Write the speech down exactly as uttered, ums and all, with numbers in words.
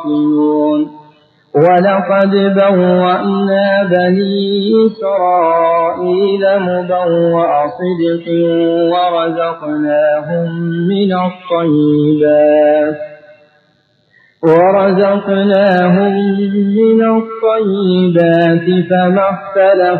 ولقد بوأنا بني إسرائيل مبوأ صدق ورزقناهم من الطيبات ورزقناهم من الطيبات فما اختلفوا